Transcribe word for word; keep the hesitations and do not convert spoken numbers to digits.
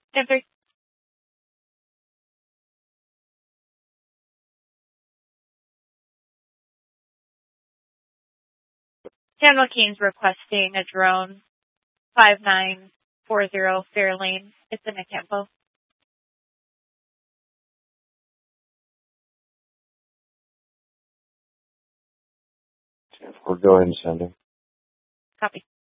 ten three. Samuel Keen's requesting a drone five nine four zero Fairlane. It's in a Campo. We're going to send him. Copy.